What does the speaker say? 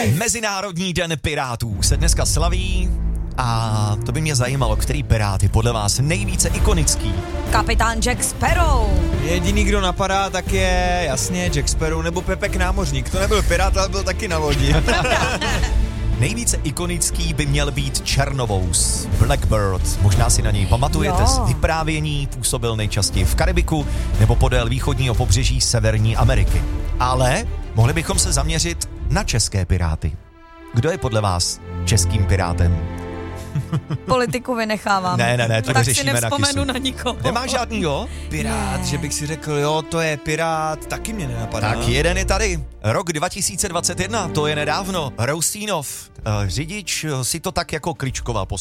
Mezinárodní den pirátů se dneska slaví a to by mě zajímalo, který pirát je podle vás nejvíce ikonický. Kapitán Jack Sparrow. Jediný, kdo napadá, tak je jasně Jack Sparrow nebo Pepek Námořník. To nebyl pirát, ale byl taky na lodi. Nejvíce ikonický by měl být Černovous, Blackbird. Možná si na něj pamatujete z vyprávění, působil nejčastěji v Karibiku nebo podél východního pobřeží Severní Ameriky. Ale mohli bychom se zaměřit na české piráty. Kdo je podle vás českým pirátem? Politiku vynechávám. Ne, to tak řešíme si nevzpomenu na na nikoho. Nemáš žádnýho? Pirát, Ne. že bych si řekl, jo, to je pirát, taky mě nenapadá. Tak jeden je tady. Rok 2021, to je nedávno. Roustínov, řidič si to tak jako kličkoval po